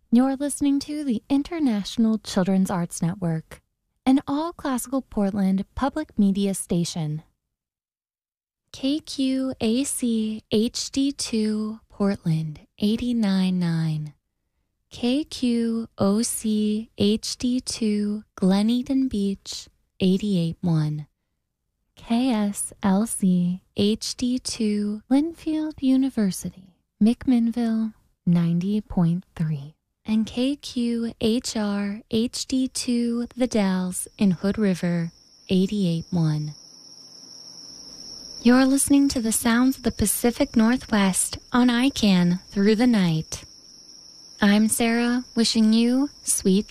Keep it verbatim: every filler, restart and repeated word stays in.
You're listening to the International Children's Arts Network, an all-classical Portland public media station. K Q A C H D two Portland eighty-nine point nine. K Q O C H D two Glen Eden Beach eighty-eight point one. K S L C H D two Linfield University, McMinnville ninety point three. And K Q H R H D two The Dalles in Hood River eighty-eight point one. You're listening to the sounds of the Pacific Northwest on I C A N Through the Night. I'm Sarah, wishing you sweet